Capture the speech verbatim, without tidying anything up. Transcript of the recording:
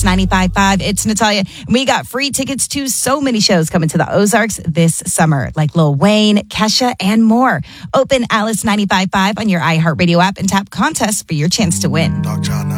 Alice ninety-five point five. It's Natalia. We got free tickets to so many shows coming to the Ozarks this summer, like Lil Wayne, Kesha, and more. Open Alice ninety-five point five on your iHeartRadio app and tap contest for your chance to win.